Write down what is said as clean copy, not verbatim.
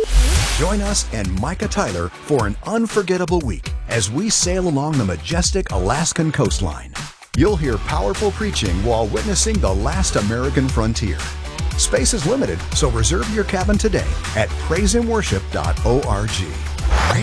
Join us and Micah Tyler for an unforgettable week as we sail along the majestic Alaskan coastline. You'll hear powerful preaching while witnessing the last American frontier. Space is limited, so reserve your cabin today at praiseandworship.org.